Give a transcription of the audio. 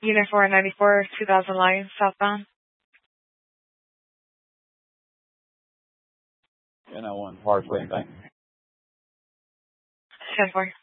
Unit 494, 2000 line, southbound. And I want Parkway, thanks. 10-4.